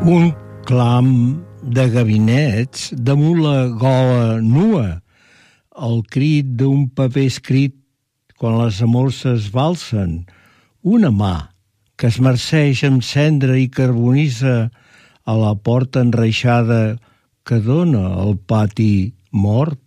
Un clam de gabinets damunt la gola nua, el crit d'un paper escrit quan les amorces valsen, una mà que es marceix amb cendra i carbonissa a la porta enreixada que dóna al pati mort,